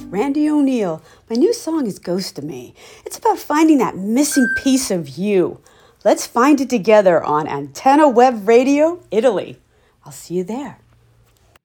Randy O'Neill. My new song is Ghost of Me. It's about finding that missing piece of you. Let's find it together on Antenna Web Radio, Italy. I'll see you there.